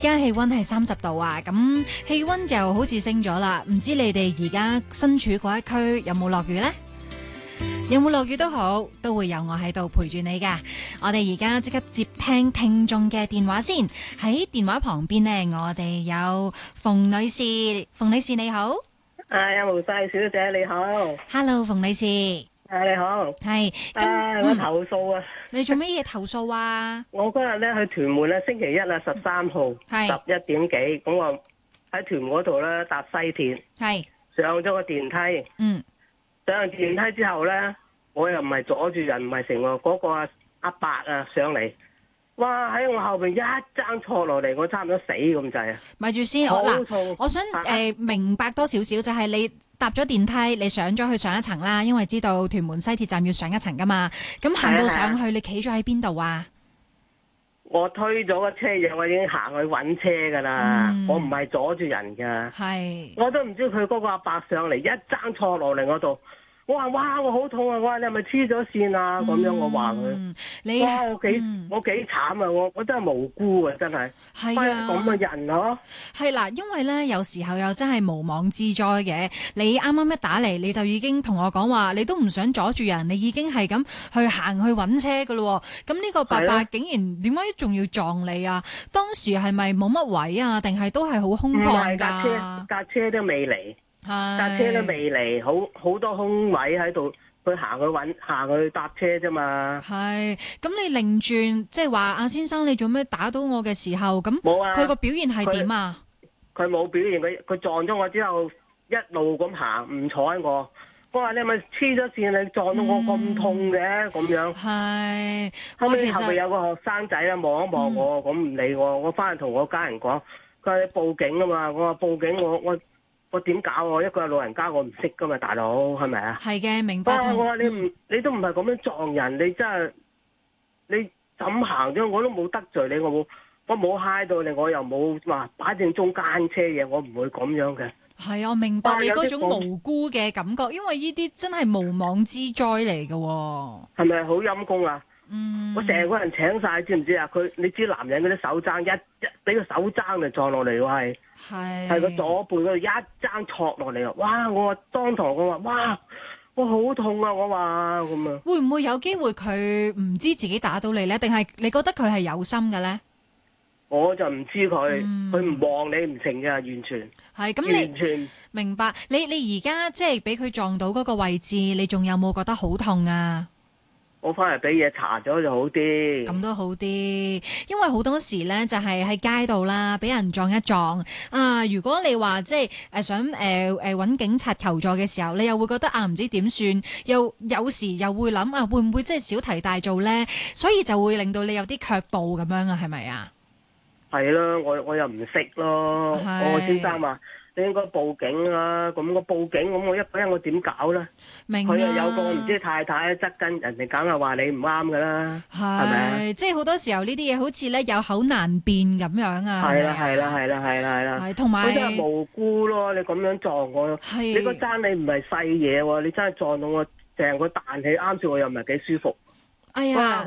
而家氣溫係30度啊，咁氣溫就好似升咗啦。唔知你哋而家身處嗰一區有冇落雨呢？有冇落雨都好，都會有我喺度陪住你噶。我哋而家即刻接聽聽眾嘅電話先。喺電話旁邊呢，我哋有馮女士。馮女士你好。 毛晒小姐你好。 Hello， 馮女士。 你好。 係。 我投訴啊。 你做乜嘢投訴啊？ 我嗰日咧去屯門咧，星期一啊13號11點幾，咁我喺屯門嗰度咧搭西鐵， 係上咗個電梯。上完電梯之後咧，我又唔係阻住人，唔係成喎，嗰個阿伯啊上嚟，哇喺我後邊一爭錯落嚟，我差唔多死咁滯啊！ 咪住先，我想明白多少少，就係你搭咗電梯，你上咗去上一層啦，因為知道屯門西鐵站要上一層噶嘛。咁行到上去，你企咗喺邊度啊？ 我推咗個車嘢，我已經行去揾車噶啦，我唔係阻住人噶。 係， 我都唔知佢嗰個阿伯上嚟一爭錯落嚟我度。我話哇，我好痛啊！我話你係咪黐咗線啊？咁樣我話佢，哇，我幾慘啊！我真係無辜啊，真係。係啊，咁嘅人咯。 係啦，因為咧有時候又真係無妄之災嘅。你啱啱一打嚟，你就已經同我講話，你都唔想阻住人，你已經係咁去行去揾車噶咯。咁呢個伯伯竟然點解仲要撞你啊？當時係咪冇乜位啊？定係都係好空曠㗎？ 架車都未嚟。架車都未嚟，好多空位喺度，佢行去搭車啫嘛。係， 咁你擰轉，即係話阿先生，你做咩打到我嘅時候，咁佢個表現係點啊？ 佢冇表現，佢撞咗我之後一路咁行，唔睬我。我話你係咪黐咗線？你撞到我咁痛嘅咁樣。係，後尾有個學生仔啦，望一望我，咁唔理我，我翻去同我家人講，佢話你報警啊嘛。我話報警，我點搞？我一個老人家，我唔識噶嘛，大佬係咪啊？係嘅，明白。我話你都唔係咁樣撞人，你真係你怎行咗？我都冇得罪你，我冇揩到你，我又冇話擺正中間車嘢，我唔會咁樣嘅。係啊，我明白你嗰種無辜嘅感覺，因為呢啲真係無妄之災嚟嘅。係咪好陰功啊？我成個人請晒，知唔知啊？你知男人嗰啲手踭一俾個手踭就撞落嚟喎，係個左背嗰度一踭挫落嚟啊！哇！我話當堂我話哇，我好痛啊！我話咁啊，會唔會有機會佢唔知自己打到你咧？定係你覺得佢係有心嘅咧？我就唔知佢唔望你唔成嘅，完全係咁。完全明白。你而家即係俾佢撞到嗰個位置，你仲有冇覺得好痛啊？我翻嚟俾嘢搽咗就好啲，咁都好啲，因為好多時咧就係喺街度啦，俾人撞一撞啊！如果你話即係想揾警察求助嘅時候，你又會覺得啊唔知點算，又有時又會諗啊會唔會即係小題大做咧？所以就會令到你有啲卻步咁樣啊？係咪啊？係啦，我又唔識咯，我先生話。你應該報警啦，咁我報警，咁我一個人我點搞咧？明啊！佢又有個唔知太太側跟，人哋梗係話你唔啱噶啦，係咪啊？即係好多時候呢啲嘢好似咧有口難辯咁樣啊！係啦，係啦，係啦，係啦，係啦，係同埋我真係無辜咯！你咁樣撞我，你個爭你唔係細嘢喎，你真係撞到我成個彈起，啱先我又唔係幾舒服。哎呀！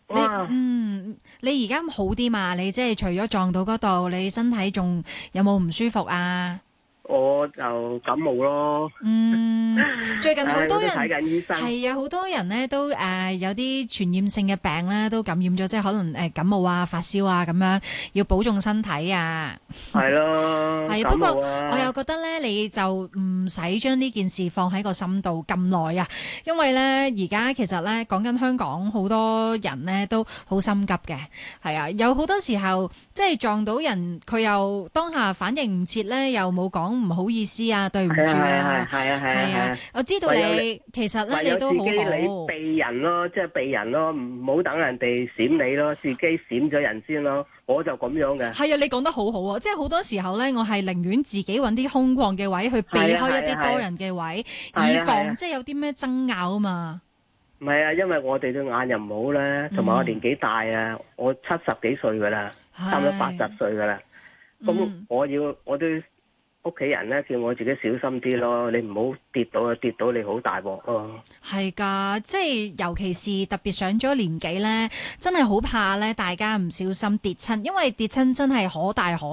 你而家好啲嘛？你即係除咗撞到嗰度，你身體仲有冇唔舒服啊？我就感冒咯。最近好多人睇緊醫生，係啊，好多人咧都有啲傳染性嘅病咧都感染咗，即係可能感冒啊、發燒啊咁樣，要保重身體啊。係咯，係啊。不過我又覺得咧，你就唔使將呢件事放喺個心度咁耐啊，因為咧而家其實咧講緊香港好多人咧都好心急嘅，係啊，有好多時候即係撞到人，佢又當下反應唔切咧，又冇講唔好意思啊，對唔住啊，係啊，我知道你其實咧你都好好，唯有自己你避人咯，即係避人咯，唔好等人哋閃你咯，自己閃咗人先咯，我就咁樣嘅。係啊，你講得好好啊，即係好多時候咧，我係寧願自己揾啲空曠嘅位去避開一啲多人嘅位，以防即係有啲咩爭拗啊嘛。唔係啊，因為我哋對眼又唔好咧，同埋我年紀大啊，我70幾歲噶啦，差唔多80歲噶啦，咁我都屋企人咧叫我自己小心啲咯，你唔好跌到啊，跌到你好大鑊咯。 係㗎，即係尤其是特別上咗年紀咧，真係好怕咧，大家唔小心跌親，因為跌親真係可大可